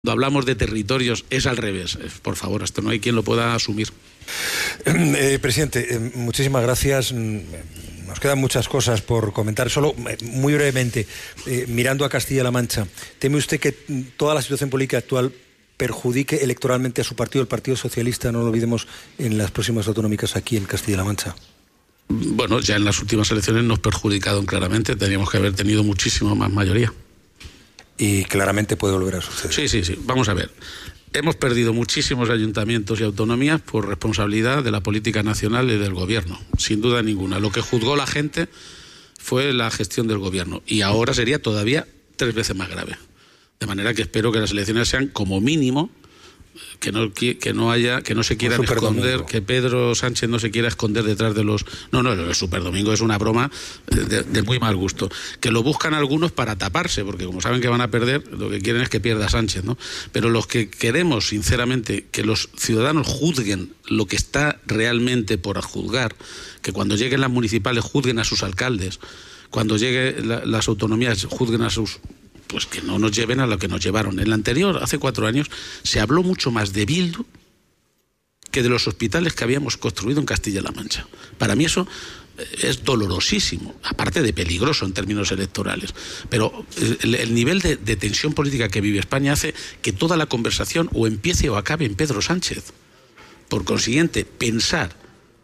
Cuando hablamos de territorios es al revés. Por favor, esto no hay quien lo pueda asumir. Presidente, muchísimas gracias. Nos quedan muchas cosas por comentar. Solo muy brevemente, mirando a Castilla-La Mancha, ¿teme usted que toda la situación política actual perjudique electoralmente a su partido, el Partido Socialista, no lo olvidemos, en las próximas autonómicas aquí en Castilla-La Mancha? Bueno, ya en las últimas elecciones nos perjudicaron claramente. Teníamos que haber tenido muchísimo más mayoría. Y claramente puede volver a suceder. Sí. Vamos a ver. Hemos perdido muchísimos ayuntamientos y autonomías por responsabilidad de la política nacional y del gobierno, sin duda ninguna. Lo que juzgó la gente fue la gestión del gobierno y ahora sería todavía 3 veces más grave. De manera que espero que las elecciones sean como mínimo que no se quieran esconder, que Pedro Sánchez no se quiera esconder detrás de los... No, el Superdomingo es una broma de muy mal gusto. Que lo buscan algunos para taparse, porque como saben que van a perder, lo que quieren es que pierda Sánchez, ¿no? Pero los que queremos, sinceramente, que los ciudadanos juzguen lo que está realmente por juzgar, que cuando lleguen las municipales juzguen a sus alcaldes, cuando lleguen las autonomías juzguen a sus... pues que no nos lleven a lo que nos llevaron. En la anterior, hace 4 años, se habló mucho más de Bildu que de los hospitales que habíamos construido en Castilla-La Mancha. Para mí eso es dolorosísimo, aparte de peligroso en términos electorales. Pero el nivel de tensión política que vive España hace que toda la conversación o empiece o acabe en Pedro Sánchez. Por consiguiente, pensar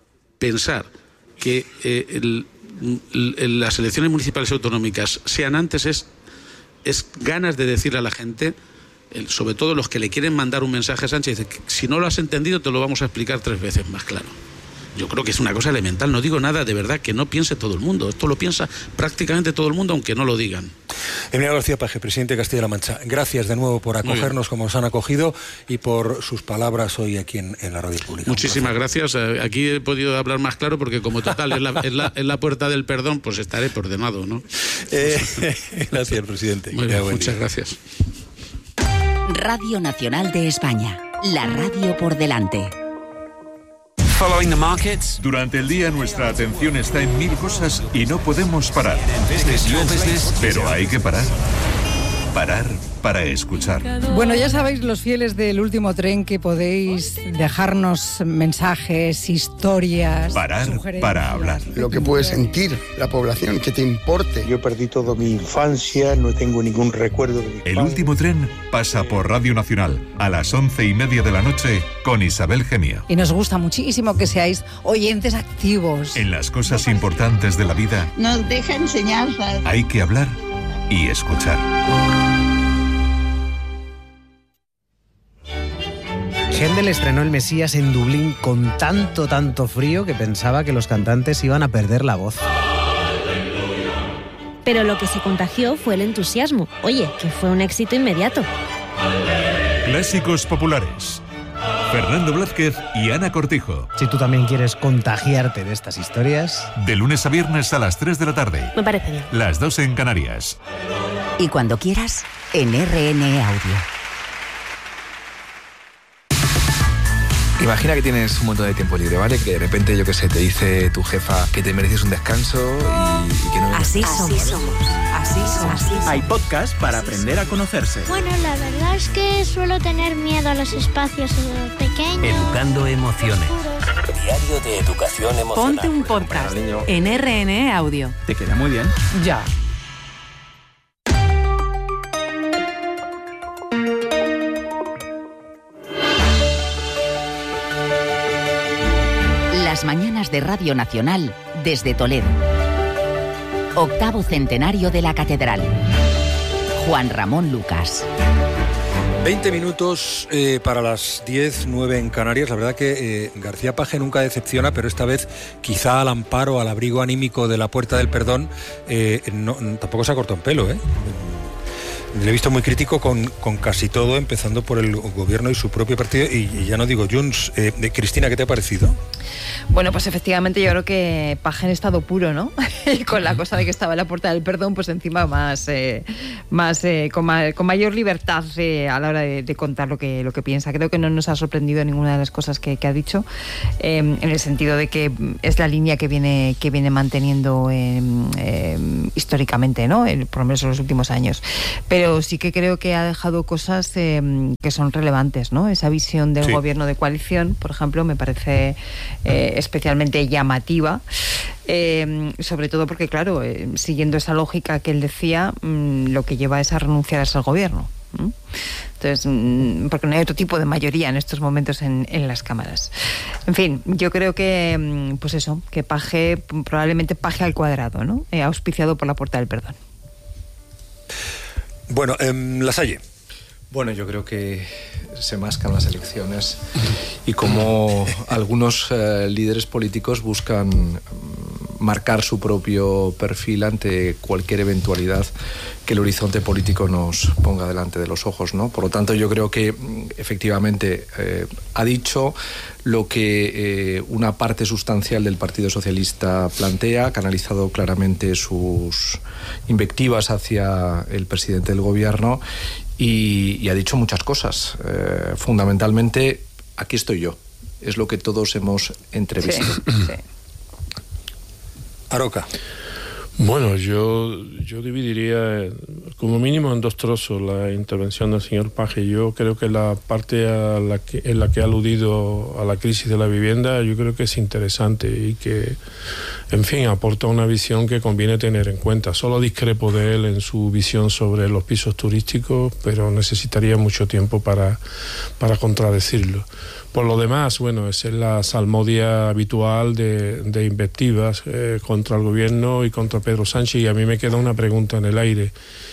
que las elecciones municipales y autonómicas sean antes es ganas de decirle a la gente, sobre todo los que le quieren mandar un mensaje a Sánchez, que si no lo has entendido te lo vamos a explicar 3 veces más claro. Yo creo que es una cosa elemental, no digo nada de verdad que no piense todo el mundo, esto lo piensa prácticamente todo el mundo, aunque no lo digan. Emiliano García Paje, presidente de Castilla-La Mancha, gracias de nuevo por acogernos como nos han acogido y por sus palabras hoy aquí en la radio pública. Muchísimas gracias. Aquí he podido hablar más claro porque como total es la puerta del perdón, pues estaré ordenado, ¿no? Gracias, presidente. Muy bien, muchas gracias. Radio Nacional de España, la radio por delante. Following the markets. Durante el día nuestra atención está en 1000 cosas y no podemos parar. Pero hay que parar. Parar para escuchar. Bueno, ya sabéis, los fieles del último tren, que podéis dejarnos mensajes, historias... Parar para hablar. Lo que puede sentir la población, que te importe. Yo perdí toda mi infancia, no tengo ningún recuerdo de mi El último tren pasa por Radio Nacional a las 11:30 de la noche con Isabel Gemio. Y nos gusta muchísimo que seáis oyentes activos. En las cosas importantes de la vida... nos deja enseñanzas. Hay que hablar y escuchar. Händel estrenó el Mesías en Dublín con tanto frío que pensaba que los cantantes iban a perder la voz. Pero lo que se contagió fue el entusiasmo. Oye, que fue un éxito inmediato. Clásicos populares. Fernando Blázquez y Ana Cortijo. Si tú también quieres contagiarte de estas historias... De lunes a viernes a las 3 de la tarde. Me parece bien. Las 2 en Canarias. Y cuando quieras, en RN Audio. Imagina que tienes un montón de tiempo libre, ¿vale? Que de repente, yo qué sé, te dice tu jefa que te mereces un descanso y que no... Así somos. Hay podcast para aprender a conocerse. Bueno, la verdad es que suelo tener miedo a los espacios pequeños. Educando emociones. Diario de educación emocional. Ponte un podcast en RN Audio. Te queda muy bien. Ya. Las mañanas de Radio Nacional desde Toledo. 8º centenario de la Catedral. Juan Ramón Lucas. 20 minutos para las 10:09 en Canarias. La verdad que García Paje nunca decepciona, pero esta vez quizá al amparo, al abrigo anímico de la Puerta del Perdón, tampoco se ha cortado un pelo, ¿eh? Le he visto muy crítico con casi todo, empezando por el gobierno y su propio partido, y ya no digo Junts. Cristina, ¿qué te ha parecido? Bueno, pues efectivamente yo creo que Paje en estado puro, ¿no? Y con la cosa de que estaba en la puerta del perdón, pues encima con mayor libertad a la hora de contar lo que piensa. Creo que no nos ha sorprendido ninguna de las cosas que ha dicho, en el sentido de que es la línea que viene manteniendo históricamente, ¿no? Por lo menos en los últimos años. Pero sí que creo que ha dejado cosas que son relevantes, ¿no? Esa visión del gobierno de coalición, por ejemplo, me parece especialmente llamativa, sobre todo porque, claro, siguiendo esa lógica que él decía, lo que lleva es a renunciar a ser gobierno. Entonces, porque no hay otro tipo de mayoría en estos momentos en las cámaras. En fin, yo creo que, pues eso, que Paje, probablemente Paje al cuadrado, ¿no? Auspiciado por la puerta del perdón. Bueno, Lasalle. Bueno, yo creo que se mascan las elecciones y como algunos líderes políticos buscan marcar su propio perfil ante cualquier eventualidad que el horizonte político nos ponga delante de los ojos, ¿no? Por lo tanto, yo creo que efectivamente ha dicho lo que una parte sustancial del Partido Socialista plantea, ha canalizado claramente sus invectivas hacia el presidente del gobierno y ha dicho muchas cosas. Fundamentalmente, aquí estoy yo. Es lo que todos hemos entrevisto. Sí. Aroca. Bueno, yo dividiría como mínimo en dos trozos la intervención del señor Paje. Yo creo que la parte en la que ha aludido a la crisis de la vivienda, yo creo que es interesante y que, en fin, aporta una visión que conviene tener en cuenta. Solo discrepo de él en su visión sobre los pisos turísticos, pero necesitaría mucho tiempo para contradecirlo. Por lo demás, bueno, esa es la salmodia habitual de invectivas contra el gobierno y contra Pedro Sánchez, y a mí me queda una pregunta en el aire.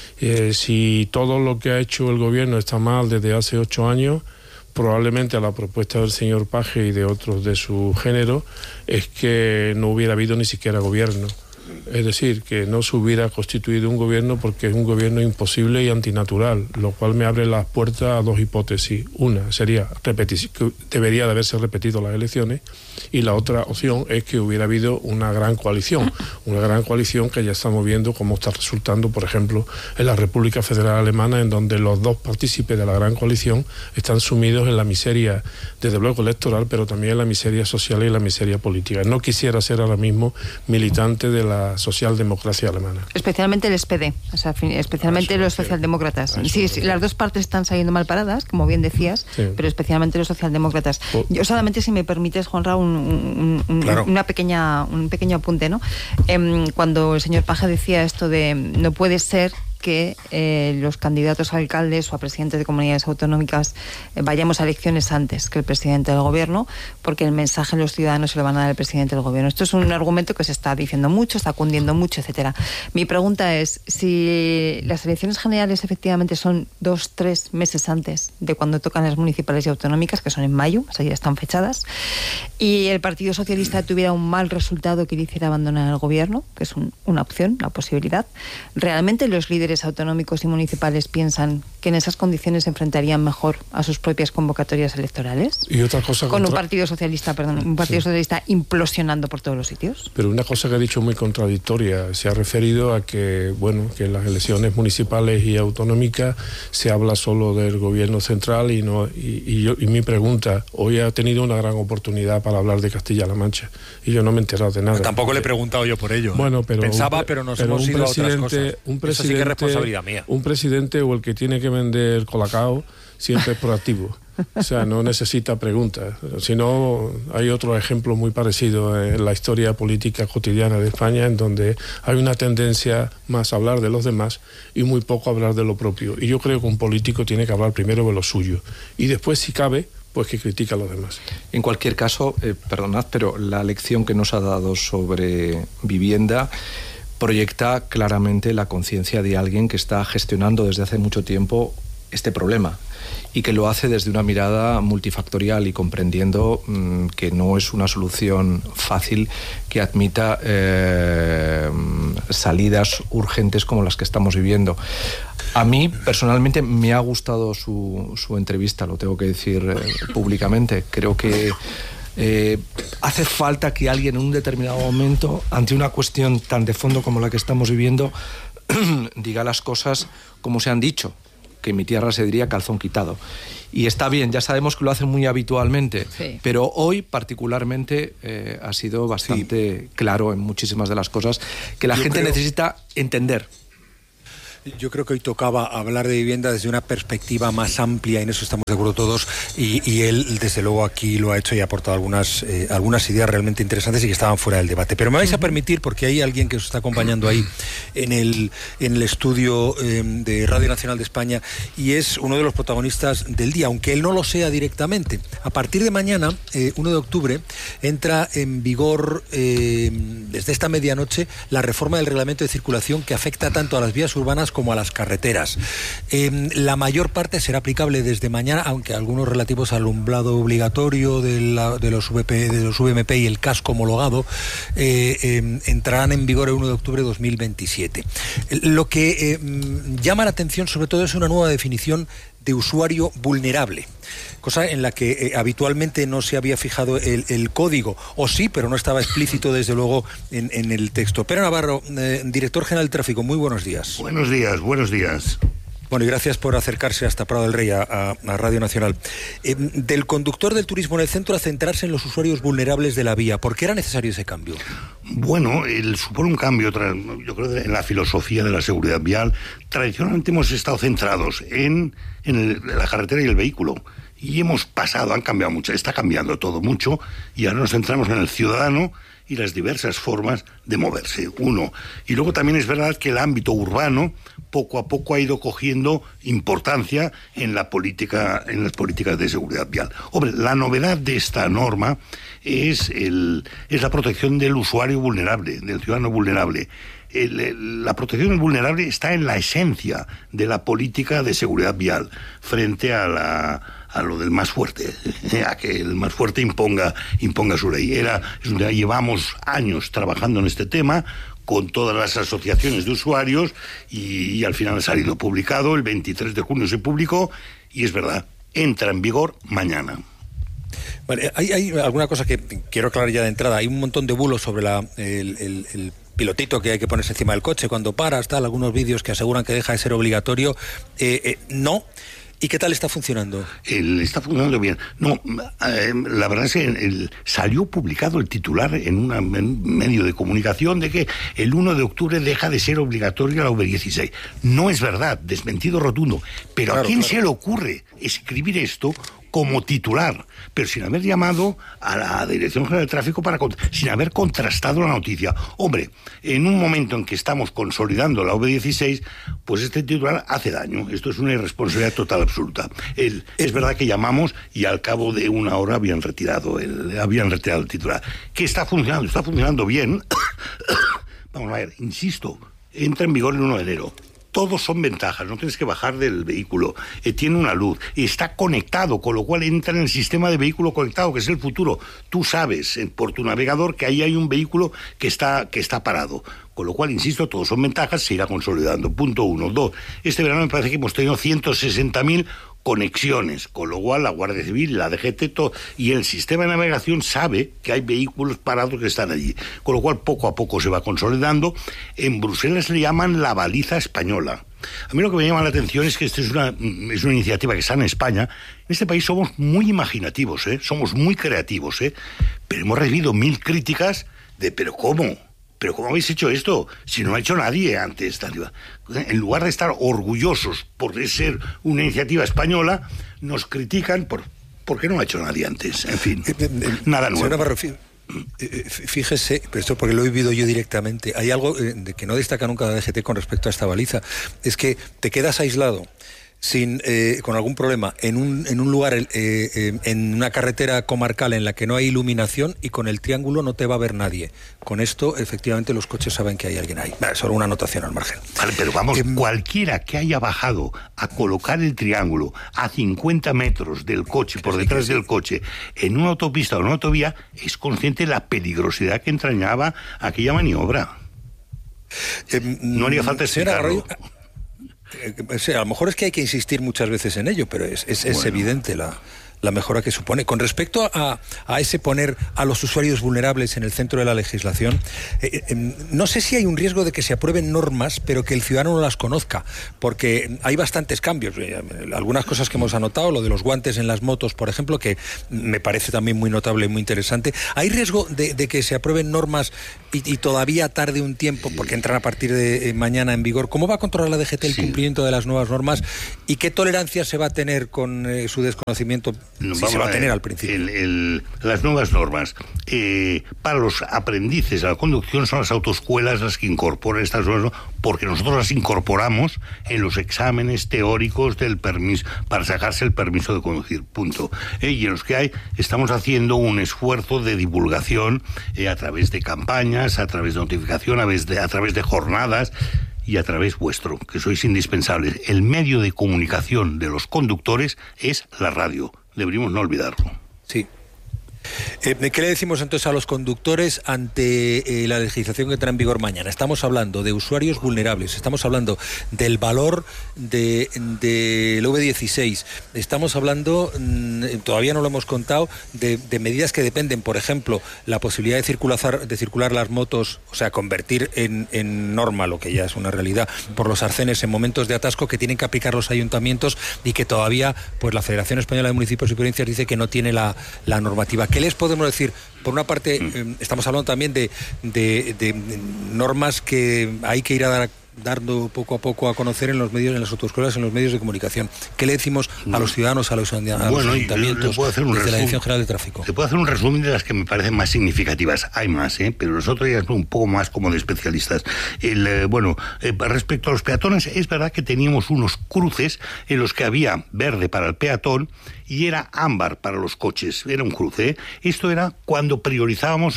Si todo lo que ha hecho el gobierno está mal desde hace 8 años, probablemente a la propuesta del señor Paje y de otros de su género es que no hubiera habido ni siquiera gobierno. Es decir, que no se hubiera constituido un gobierno porque es un gobierno imposible y antinatural, lo cual me abre las puertas a dos hipótesis. Una sería que debería de haberse repetido las elecciones, y la otra opción es que hubiera habido una gran coalición que ya estamos viendo cómo está resultando, por ejemplo, en la República Federal Alemana, en donde los dos partícipes de la gran coalición están sumidos en la miseria, desde luego electoral, pero también en la miseria social y la miseria política. No quisiera ser ahora mismo militante de la socialdemocracia alemana. Especialmente el SPD, o sea, especialmente los socialdemócratas. Sí, las dos partes están saliendo mal paradas, como bien decías, pero especialmente los socialdemócratas. Yo solamente, si me permites, Juanra, un pequeño apunte, ¿no? Cuando el señor Paje decía esto de no puede ser que los candidatos a alcaldes o a presidentes de comunidades autonómicas vayamos a elecciones antes que el presidente del gobierno, porque el mensaje a los ciudadanos se lo van a dar al presidente del gobierno. Esto es un argumento que se está diciendo mucho, está cundiendo mucho, etcétera. Mi pregunta es, si las elecciones generales efectivamente son 2-3 meses antes de cuando tocan las municipales y autonómicas, que son en mayo, o sea, ya están fechadas, y el Partido Socialista tuviera un mal resultado que le hiciera abandonar el gobierno, que es una opción, una posibilidad, ¿realmente los líderes autonómicos y municipales piensan que en esas condiciones se enfrentarían mejor a sus propias convocatorias electorales? Y otra cosa con un partido socialista implosionando por todos los sitios. Pero una cosa que ha dicho muy contradictoria, se ha referido a que, bueno, que en las elecciones municipales y autonómicas se habla solo del gobierno central y mi pregunta, hoy ha tenido una gran oportunidad para hablar de Castilla-La Mancha y yo no me he enterado de nada. Tampoco le he preguntado yo por ello. Bueno, pero pensaba, pero nos hemos ido a otras cosas. Eso sí que es responsabilidad mía. Un presidente o el que tiene que vender colacao siempre es proactivo. O sea, no necesita preguntas. Si no, hay otro ejemplo muy parecido en la historia política cotidiana de España, en donde hay una tendencia más a hablar de los demás y muy poco a hablar de lo propio. Y yo creo que un político tiene que hablar primero de lo suyo y después, si cabe, pues que critica a los demás. En cualquier caso, perdonad, pero la lección que nos ha dado sobre vivienda proyecta claramente la conciencia de alguien que está gestionando desde hace mucho tiempo este problema y que lo hace desde una mirada multifactorial y comprendiendo que no es una solución fácil que admita salidas urgentes como las que estamos viviendo. A mí, personalmente, me ha gustado su entrevista, lo tengo que decir públicamente. Creo que Hace falta que alguien en un determinado momento, ante una cuestión tan de fondo como la que estamos viviendo, diga las cosas como se han dicho, que en mi tierra se diría calzón quitado. Y está bien, ya sabemos que lo hacen muy habitualmente, sí, pero hoy particularmente ha sido bastante claro en muchísimas de las cosas que la gente necesita entender. Yo creo que hoy tocaba hablar de vivienda desde una perspectiva más amplia, y en eso estamos de acuerdo todos, y él desde luego aquí lo ha hecho y ha aportado algunas ideas realmente interesantes y que estaban fuera del debate. Pero me vais a permitir, porque hay alguien que os está acompañando ahí en el estudio de Radio Nacional de España, y es uno de los protagonistas del día, aunque él no lo sea directamente. A partir de mañana, 1 de octubre, entra en vigor desde esta medianoche la reforma del reglamento de circulación que afecta tanto a las vías urbanas como a las carreteras. La mayor parte será aplicable desde mañana, aunque algunos relativos al alumbrado obligatorio de los VMP y el casco homologado entrarán en vigor el 1 de octubre de 2027. Lo que llama la atención sobre todo es una nueva definición de usuario vulnerable, cosa en la que habitualmente no se había fijado el código, o sí, pero no estaba explícito desde luego en el texto. Pere Navarro, director general del tráfico, muy buenos días. Buenos días. Bueno, y gracias por acercarse hasta Prado del Rey a Radio Nacional. Del conductor del turismo en el centro a centrarse en los usuarios vulnerables de la vía, ¿por qué era necesario ese cambio? Bueno, supone un cambio, yo creo, en la filosofía de la seguridad vial. Tradicionalmente hemos estado centrados en la carretera y el vehículo. Y hemos pasado, han cambiado mucho, está cambiando todo mucho, y ahora nos centramos en el ciudadano y las diversas formas de moverse, uno. Y luego también es verdad que el ámbito urbano poco a poco ha ido cogiendo importancia en las políticas de seguridad vial. Hombre, la novedad de esta norma es la protección del usuario vulnerable, del ciudadano vulnerable. La protección del vulnerable está en la esencia de la política de seguridad vial frente a lo del más fuerte, a que el más fuerte imponga su ley. Llevamos años trabajando en este tema con todas las asociaciones de usuarios y al final ha salido publicado, el 23 de junio se publicó y es verdad, entra en vigor mañana. Vale, hay alguna cosa que quiero aclarar ya de entrada. Hay un montón de bulos sobre el pilotito que hay que ponerse encima del coche cuando paras, algunos vídeos que aseguran que deja de ser obligatorio. No. ¿Y qué tal está funcionando? Está funcionando bien. No, la verdad es que salió publicado el titular en un medio de comunicación de que el 1 de octubre deja de ser obligatoria la V16. No es verdad, desmentido rotundo. Pero claro, ¿a quién se le ocurre escribir esto como titular, pero sin haber llamado a la Dirección General de Tráfico sin haber contrastado la noticia? Hombre, en un momento en que estamos consolidando la V16, pues este titular hace daño. Esto es una irresponsabilidad total absoluta. Es verdad que llamamos y al cabo de una hora habían retirado el titular. ¿Qué está funcionando? Está funcionando bien. Vamos a ver, insisto, entra en vigor el 1 de enero. Todos son ventajas, no tienes que bajar del vehículo, tiene una luz, está conectado, con lo cual entra en el sistema de vehículo conectado, que es el futuro. Tú sabes por tu navegador que ahí hay un vehículo que está parado. Con lo cual, insisto, todos son ventajas, se irá consolidando. Punto 1. 2. Este verano me parece que hemos tenido 160.000 conexiones, con lo cual la Guardia Civil, la DGT y el sistema de navegación sabe que hay vehículos parados que están allí, con lo cual poco a poco se va consolidando. En Bruselas le llaman la baliza española. A mí lo que me llama la atención es que esta es una iniciativa que está en España. En este país somos muy imaginativos, somos muy creativos, pero hemos recibido 1000 críticas de ¿pero cómo habéis hecho esto? Si no ha hecho nadie antes. En lugar de estar orgullosos por ser una iniciativa española, nos critican por qué no ha hecho nadie antes. En fin, nada nuevo. Navarro, fíjese, pero esto porque lo he vivido yo directamente, hay algo de que no destaca nunca la DGT con respecto a esta baliza, es que te quedas aislado con algún problema en un lugar, en una carretera comarcal en la que no hay iluminación, y con el triángulo no te va a ver nadie. Con esto, efectivamente, los coches saben que hay alguien ahí. Solo una anotación al margen. Vale, pero vamos, cualquiera que haya bajado a colocar el triángulo a 50 metros del coche, por detrás del coche, en una autopista o en una autovía, es consciente de la peligrosidad que entrañaba aquella maniobra. No haría falta explicarlo. A lo mejor es que hay que insistir muchas veces en ello, pero es evidente la mejora que supone. Con respecto a ese poner a los usuarios vulnerables en el centro de la legislación, no sé si hay un riesgo de que se aprueben normas, pero que el ciudadano no las conozca, porque hay bastantes cambios. Algunas cosas que hemos anotado, lo de los guantes en las motos, por ejemplo, que me parece también muy notable y muy interesante. ¿Hay riesgo de que se aprueben normas y todavía tarde un tiempo, porque entran a partir de mañana en vigor? ¿Cómo va a controlar la DGT el cumplimiento de las nuevas normas y qué tolerancia se va a tener con su desconocimiento? Si se va a tener al principio. Las nuevas normas para los aprendices a la conducción son las autoescuelas las que incorporan estas normas, porque nosotros las incorporamos en los exámenes teóricos del permiso para sacarse el permiso de conducir, punto. Y en los que estamos haciendo un esfuerzo de divulgación a través de campañas, a través de notificación, a través de jornadas y a través vuestro, que sois indispensables. El medio de comunicación de los conductores es la radio. Deberíamos no olvidarlo. Sí. ¿Qué le decimos entonces a los conductores ante la legislación que entra en vigor mañana? Estamos hablando de usuarios vulnerables, estamos hablando del valor del V16, estamos hablando, todavía no lo hemos contado, de medidas que dependen, por ejemplo, la posibilidad de circular las motos, o sea, convertir en norma, lo que ya es una realidad, por los arcenes en momentos de atasco que tienen que aplicar los ayuntamientos y que todavía pues la Federación Española de Municipios y Provincias dice que no tiene la normativa. ¿Qué les podemos decir? Por una parte, estamos hablando también de normas que hay que ir dando poco a poco a conocer en los medios, en las autoescuelas, en los medios de comunicación. ¿Qué le decimos a los ciudadanos, a los ayuntamientos, desde la Dirección General de Tráfico? Te puedo hacer un resumen de las que me parecen más significativas. Hay más, pero nosotros ya somos un poco más como de especialistas. Respecto a los peatones, es verdad que teníamos unos cruces en los que había verde para el peatón y era ámbar para los coches. Era un cruce. Esto era cuando priorizábamos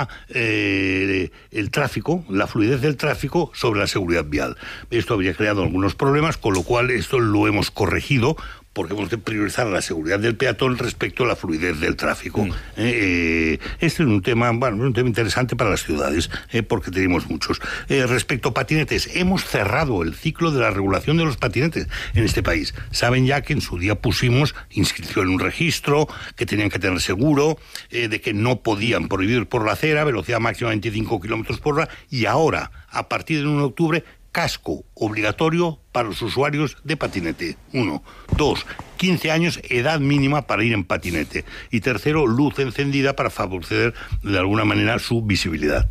el tráfico, la fluidez del tráfico sobre la seguridad vial. Esto habría creado algunos problemas, con lo cual esto lo hemos corregido, porque hemos de priorizar la seguridad del peatón respecto a la fluidez del tráfico. Este es un tema interesante para las ciudades, porque tenemos muchos. Respecto a patinetes, hemos cerrado el ciclo de la regulación de los patinetes en este país. Saben ya que en su día pusimos inscripción en un registro, que tenían que tener seguro, de que no podían prohibir por la acera, velocidad máxima 25 kilómetros por hora, y ahora, a partir del 1 de octubre, casco obligatorio para los usuarios de patinete. 1. 2. 15 años, edad mínima para ir en patinete. Y tercero, luz encendida para favorecer de alguna manera su visibilidad.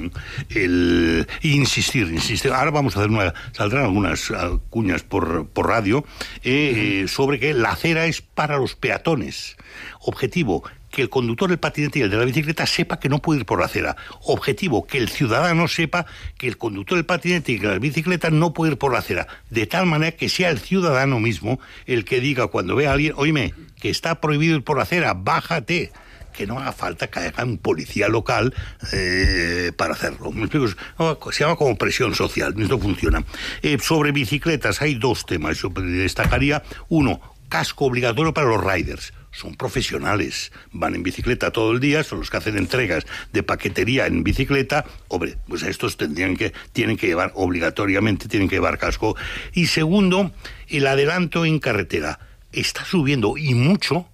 Insistir. Ahora vamos a hacer saldrán algunas cuñas por radio sobre que la acera es para los peatones. Objetivo, que el conductor del patinete y el de la bicicleta sepa que no puede ir por la acera. Objetivo, que el ciudadano sepa que el conductor del patinete y de la bicicleta no puede ir por la acera. De tal manera que sea el ciudadano mismo el que diga cuando ve a alguien, oíme, que está prohibido ir por la acera, bájate. Que no haga falta que haya un policía local para hacerlo. ¿Me explico? Se llama como presión social, esto funciona. Sobre bicicletas hay dos temas, yo destacaría. Uno, casco obligatorio para los riders. Son profesionales, van en bicicleta todo el día, son los que hacen entregas de paquetería en bicicleta. Hombre, pues estos tienen que llevar, obligatoriamente tienen que llevar casco. Y segundo, el adelanto en carretera. Está subiendo, y mucho,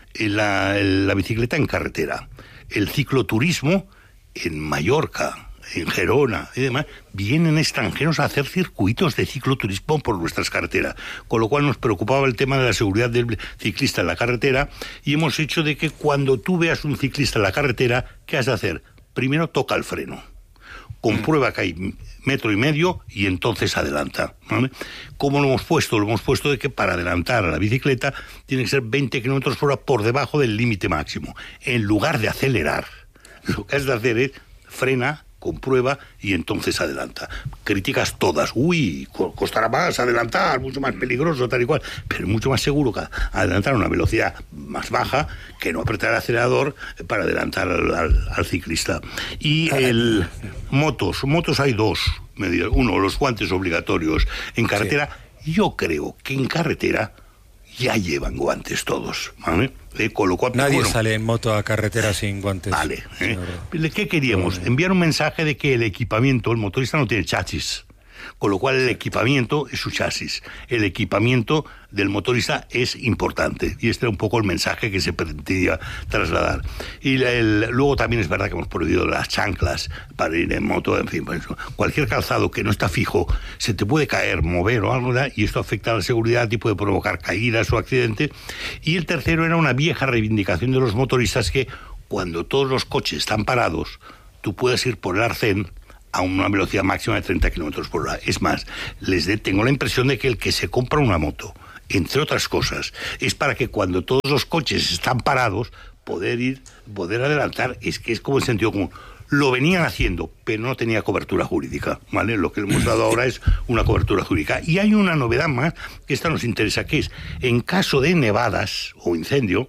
la bicicleta en carretera. El cicloturismo en Mallorca, en Gerona y demás, vienen extranjeros a hacer circuitos de cicloturismo por nuestras carreteras, con lo cual nos preocupaba el tema de la seguridad del ciclista en la carretera, y hemos hecho de que cuando tú veas un ciclista en la carretera, ¿qué has de hacer? Primero toca el freno, comprueba que hay 1,5 metros y entonces adelanta, ¿vale? ¿Cómo lo hemos puesto? Lo hemos puesto de que para adelantar a la bicicleta tiene que ser 20 kilómetros por hora por debajo del límite máximo. En lugar de acelerar, lo que has de hacer es frena, comprueba y entonces adelanta. Críticas todas. Uy, costará más adelantar, mucho más peligroso, tal y cual. Pero es mucho más seguro que adelantar a una velocidad más baja que no apretar el acelerador para adelantar al ciclista. Y motos hay dos medidas. Uno, los guantes obligatorios en carretera. Sí. Yo creo que en carretera ya llevan guantes todos, ¿vale? Con lo cual, nadie sale en moto a carretera sin guantes. Vale. ¿Qué queríamos? Enviar un mensaje de que el equipamiento, el motorista no tiene chachis. Con lo cual el equipamiento es su chasis. El equipamiento del motorista es importante. Y este era un poco el mensaje que se pretendía trasladar. Y luego también es verdad que hemos prohibido las chanclas para ir en moto, en fin, pues, cualquier calzado que no está fijo se te puede caer, mover o algo, ¿verdad? Y esto afecta a la seguridad y puede provocar caídas o accidentes. Y el tercero era una vieja reivindicación de los motoristas que cuando todos los coches están parados, tú puedes ir por el arcén a una velocidad máxima de 30 kilómetros por hora. Es más, tengo la impresión de que el que se compra una moto, entre otras cosas, es para que cuando todos los coches están parados, poder adelantar. Es que es como el sentido común. Lo venían haciendo, pero no tenía cobertura jurídica, ¿vale? Lo que le hemos dado ahora es una cobertura jurídica. Y hay una novedad más, que esta nos interesa, que es, en caso de nevadas o incendio,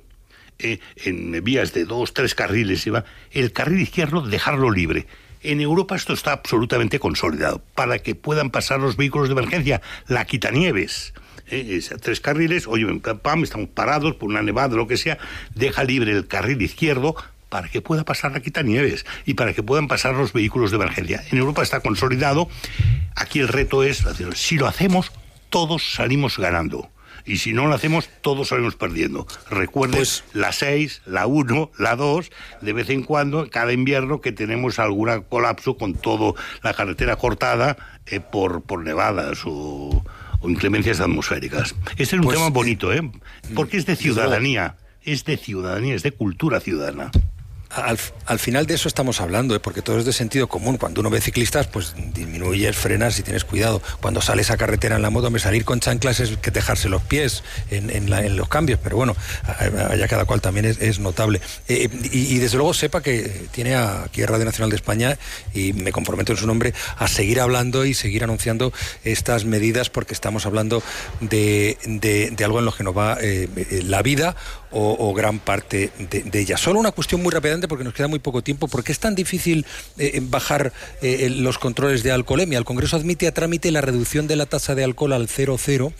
en vías de 2-3 carriles, el carril izquierdo dejarlo libre. En Europa esto está absolutamente consolidado, para que puedan pasar los vehículos de emergencia, la quitanieves. 3 carriles, oye, estamos parados por una nevada, lo que sea, deja libre el carril izquierdo para que pueda pasar la quitanieves y para que puedan pasar los vehículos de emergencia. En Europa está consolidado. Aquí el reto es, si lo hacemos, todos salimos ganando. Y si no lo hacemos, todos salimos perdiendo. Recuerden, pues, la 6, la 1, la 2, de vez en cuando, cada invierno que tenemos algún colapso con toda la carretera cortada por nevadas o inclemencias atmosféricas. Este es un tema bonito, porque es de ciudadanía, es de cultura ciudadana. Al final de eso estamos hablando, porque todo es de sentido común. Cuando uno ve ciclistas, pues disminuyes, frenas y tienes cuidado. Cuando sales a carretera en la moto, salir con chanclas es que dejarse los pies en los cambios, pero bueno, allá cada cual también es notable. Y desde luego sepa que tiene aquí Radio Nacional de España, y me comprometo en su nombre, a seguir hablando y seguir anunciando estas medidas, porque estamos hablando de algo en lo que nos va la vida o gran parte de ella. Solo una cuestión muy rápidamente, porque nos queda muy poco tiempo. ¿Por qué es tan difícil bajar los controles de alcoholemia? El Congreso admite a trámite la reducción de la tasa de alcohol al 0,0.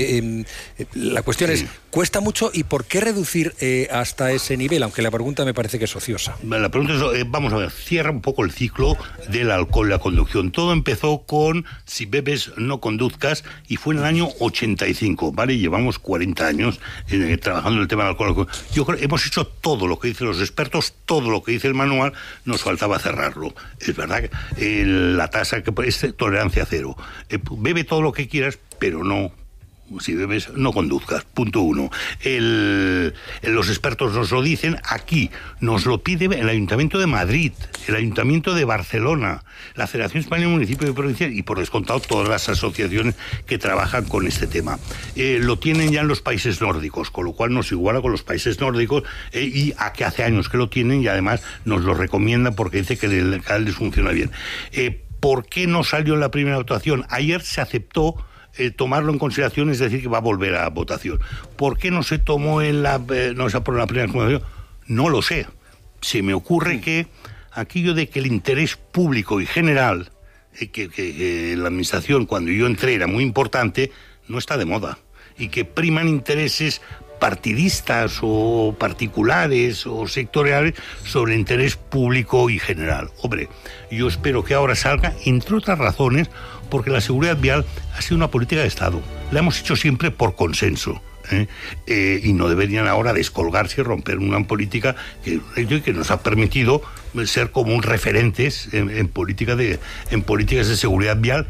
La cuestión es, ¿cuesta mucho y por qué reducir hasta ese nivel? Aunque la pregunta me parece que es ociosa. La pregunta es, vamos a ver, cierra un poco el ciclo del alcohol y la conducción. Todo empezó con si bebes no conduzcas, y fue en el año 85, ¿vale? Llevamos 40 años trabajando en el tema del alcohol. Yo creo que hemos hecho todo lo que dicen los expertos, todo lo que dice el manual, nos faltaba cerrarlo. Es verdad que la tasa que es tolerancia cero. Bebe todo lo que quieras, pero no. Si bebes, no conduzcas. Punto 1. Los expertos nos lo dicen. Aquí nos lo pide el Ayuntamiento de Madrid, el Ayuntamiento de Barcelona, la Federación Española de Municipios y Provincias, y por descontado todas las asociaciones que trabajan con este tema. Lo tienen ya en los países nórdicos, con lo cual nos iguala con los países nórdicos, y a que hace años que lo tienen, y además nos lo recomiendan porque dice que les funciona bien. ¿Por qué no salió en la primera votación? Ayer se aceptó tomarlo en consideración, es decir, que va a volver a votación. ¿Por qué no se tomó no se aprobó en la primera votación? No lo sé. Se me ocurre que aquello de que el interés público y general, que la administración cuando yo entré era muy importante, no está de moda, y que priman intereses partidistas o particulares o sectoriales sobre el interés público y general. Hombre, yo espero que ahora salga, entre otras razones, porque la seguridad vial ha sido una política de Estado. La hemos hecho siempre por consenso, y no deberían ahora descolgarse y romper una política que nos ha permitido ser como un referentes en políticas de seguridad vial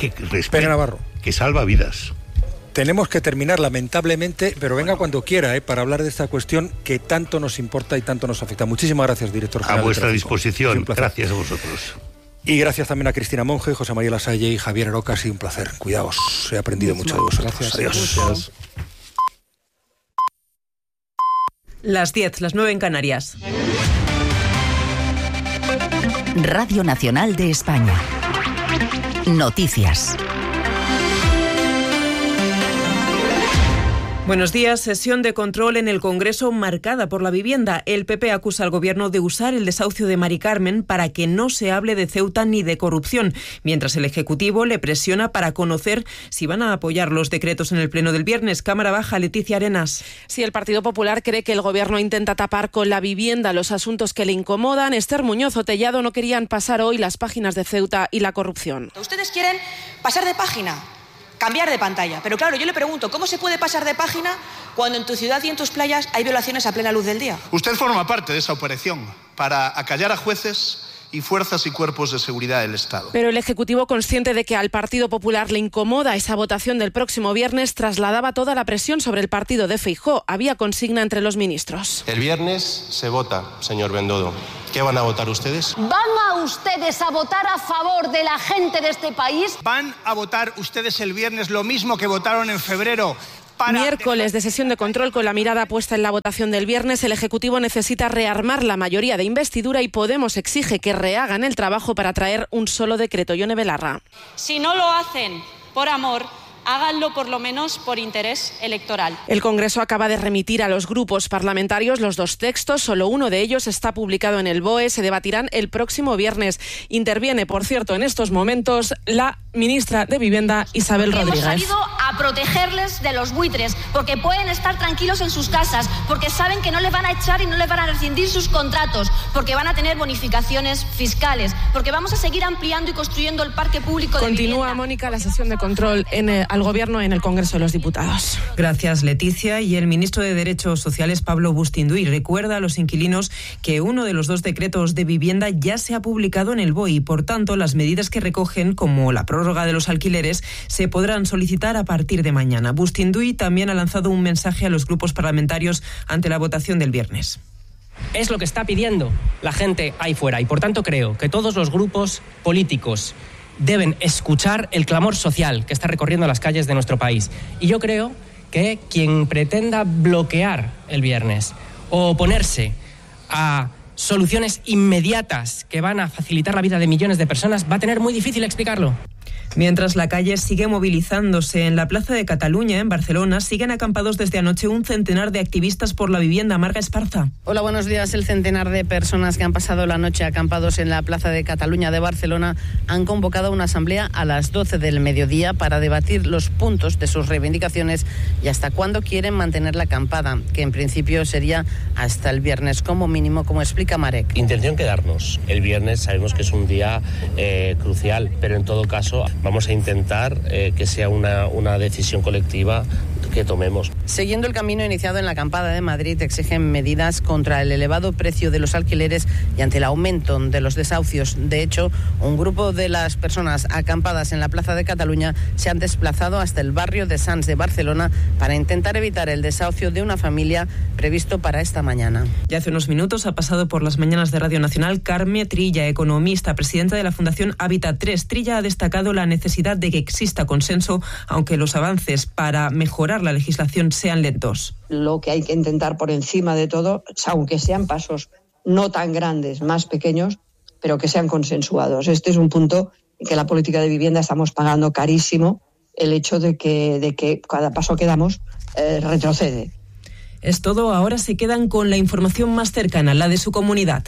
que salva vidas. Tenemos que terminar, lamentablemente, pero venga cuando quiera, para hablar de esta cuestión que tanto nos importa y tanto nos afecta. Muchísimas gracias, director general. A vuestra disposición. Gracias a vosotros. Y gracias también a Cristina Monge, José María Lasalle y Javier Aroca. Ha sido un placer. Cuidaos, he aprendido mucho de vosotros. Gracias. Adiós. Gracias. Las 10, las 9 en Canarias. Radio Nacional de España. Noticias. Buenos días. Sesión de control en el Congreso marcada por la vivienda. El PP acusa al Gobierno de usar el desahucio de Mari Carmen para que no se hable de Ceuta ni de corrupción, mientras el Ejecutivo le presiona para conocer si van a apoyar los decretos en el Pleno del viernes. Cámara Baja, Leticia Arenas. Sí, el Partido Popular cree que el Gobierno intenta tapar con la vivienda los asuntos que le incomodan. Esther Muñoz o Tellado no querían pasar hoy las páginas de Ceuta y la corrupción. Ustedes quieren pasar de página, cambiar de pantalla. Pero claro, yo le pregunto, ¿cómo se puede pasar de página cuando en tu ciudad y en tus playas hay violaciones a plena luz del día? Usted forma parte de esa operación para acallar a jueces y fuerzas y cuerpos de seguridad del Estado. Pero el Ejecutivo, consciente de que al Partido Popular le incomoda esa votación del próximo viernes, trasladaba toda la presión sobre el partido de Feijóo. Había consigna entre los ministros. El viernes se vota, señor Bendodo. ¿Qué van a votar ustedes? ¿Van a ustedes a votar a favor de la gente de este país? ¿Van a votar ustedes el viernes lo mismo que votaron en febrero? Miércoles de sesión de control con la mirada puesta en la votación del viernes. El Ejecutivo necesita rearmar la mayoría de investidura y Podemos exige que rehagan el trabajo para traer un solo decreto. Yone Belarra. Si no lo hacen por amor, háganlo por lo menos por interés electoral. El Congreso acaba de remitir a los grupos parlamentarios los 2 textos. Solo uno de ellos está publicado en el BOE. Se debatirán el próximo viernes. Interviene, por cierto, en estos momentos la ministra de Vivienda, Isabel Rodríguez. Hemos salido a protegerles de los buitres, porque pueden estar tranquilos en sus casas, porque saben que no les van a echar y no les van a rescindir sus contratos, porque van a tener bonificaciones fiscales, porque vamos a seguir ampliando y construyendo el parque público de vivienda. Continúa, Mónica, la sesión de control al Gobierno en el Congreso de los Diputados. Gracias, Leticia. Y el ministro de Derechos Sociales, Pablo Bustinduy, recuerda a los inquilinos que uno de los 2 decretos de vivienda ya se ha publicado en el BOE y, por tanto, las medidas que recogen, como la prórroga de los alquileres, se podrán solicitar a partir de mañana. Bustinduy también ha lanzado un mensaje a los grupos parlamentarios ante la votación del viernes. Es lo que está pidiendo la gente ahí fuera y, por tanto, creo que todos los grupos políticos deben escuchar el clamor social que está recorriendo las calles de nuestro país. Y yo creo que quien pretenda bloquear el viernes o oponerse a soluciones inmediatas que van a facilitar la vida de millones de personas va a tener muy difícil explicarlo. Mientras la calle sigue movilizándose en la Plaza de Cataluña, en Barcelona, siguen acampados desde anoche un centenar de activistas por la vivienda. Marga Esparza. Hola, buenos días. El centenar de personas que han pasado la noche acampados en la Plaza de Cataluña de Barcelona han convocado una asamblea a las 12 del mediodía para debatir los puntos de sus reivindicaciones y hasta cuándo quieren mantener la acampada, que en principio sería hasta el viernes como mínimo, como explica Marek. Intención quedarnos. El viernes sabemos que es un día crucial, pero en todo caso vamos a intentar que sea una decisión colectiva que tomemos. Siguiendo el camino iniciado en la acampada de Madrid, exigen medidas contra el elevado precio de los alquileres y ante el aumento de los desahucios. De hecho, un grupo de las personas acampadas en la Plaza de Cataluña se han desplazado hasta el barrio de Sants de Barcelona para intentar evitar el desahucio de una familia previsto para esta mañana. Ya hace unos minutos ha pasado por las mañanas de Radio Nacional Carme Trilla, economista, presidenta de la Fundación Hábitat 3. Trilla ha destacado la necesidad de que exista consenso, aunque los avances para mejorar la legislación sean lentos. Lo que hay que intentar por encima de todo, aunque sean pasos no tan grandes, más pequeños, pero que sean consensuados. Este es un punto en que la política de vivienda estamos pagando carísimo, el hecho de que cada paso que damos retrocede. Es todo, ahora se quedan con la información más cercana, la de su comunidad.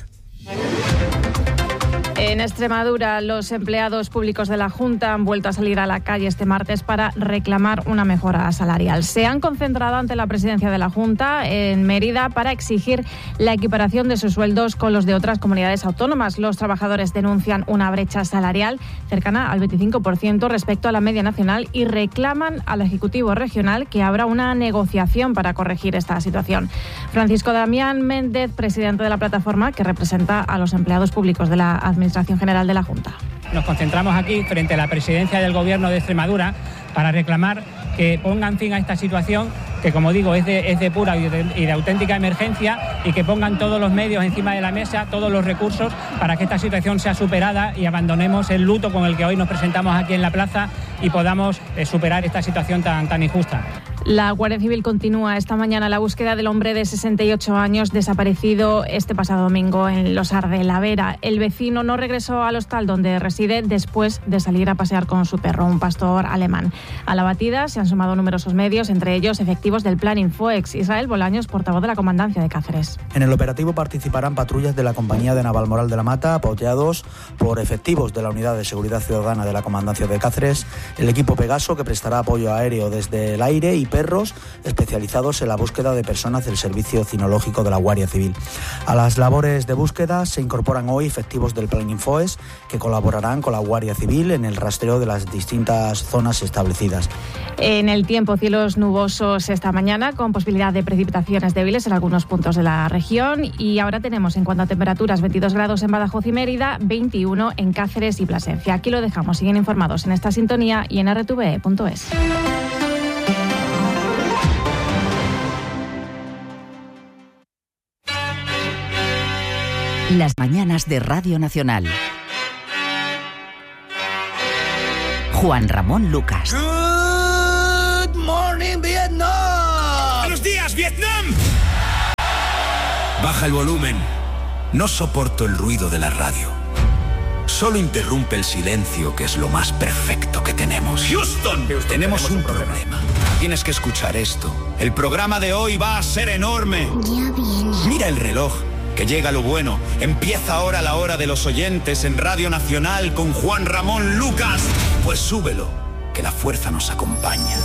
En Extremadura, los empleados públicos de la Junta han vuelto a salir a la calle este martes para reclamar una mejora salarial. Se han concentrado ante la presidencia de la Junta en Mérida para exigir la equiparación de sus sueldos con los de otras comunidades autónomas. Los trabajadores denuncian una brecha salarial cercana al 25% respecto a la media nacional y reclaman al Ejecutivo Regional que abra una negociación para corregir esta situación. Francisco Damián Méndez, presidente de la plataforma que representa a los empleados públicos de la Administración General de la Junta. Nos concentramos aquí frente a la presidencia del Gobierno de Extremadura para reclamar que pongan fin a esta situación que, como digo, es de pura y de auténtica emergencia y que pongan todos los medios encima de la mesa, todos los recursos para que esta situación sea superada y abandonemos el luto con el que hoy nos presentamos aquí en la plaza y podamos superar esta situación tan injusta. La Guardia Civil continúa esta mañana la búsqueda del hombre de 68 años desaparecido este pasado domingo en Losar de la Vera. El vecino no regresó al hostal donde reside después de salir a pasear con su perro, un pastor alemán. A la batida se han sumado numerosos medios, entre ellos efectivos del Plan Infoex. Israel Bolaños, portavoz de la Comandancia de Cáceres. En el operativo participarán patrullas de la Compañía de Navalmoral de la Mata, apoyados por efectivos de la Unidad de Seguridad Ciudadana de la Comandancia de Cáceres, el equipo Pegaso, que prestará apoyo aéreo desde el aire, y perros especializados en la búsqueda de personas del Servicio Cinológico de la Guardia Civil. A las labores de búsqueda se incorporan hoy efectivos del Plan Infoes, que colaborarán con la Guardia Civil en el rastreo de las distintas zonas establecidas. En el tiempo, cielos nubosos esta mañana, con posibilidad de precipitaciones débiles en algunos puntos de la región. Y ahora tenemos, en cuanto a temperaturas, 22 grados en Badajoz y Mérida, 21 en Cáceres y Plasencia. Aquí lo dejamos. Siguen informados en esta sintonía y en rtve.es. Las mañanas de Radio Nacional. Juan Ramón Lucas. Good morning, Vietnam. Buenos días, Vietnam. Baja el volumen. No soporto el ruido de la radio. Solo interrumpe el silencio, que es lo más perfecto que tenemos. Houston, tenemos un problema. Tienes que escuchar esto. El programa de hoy va a ser enorme. Ya viene. Mira el reloj, que llega lo bueno. Empieza ahora la hora de los oyentes en Radio Nacional con Juan Ramón Lucas. Pues súbelo, que la fuerza nos acompaña.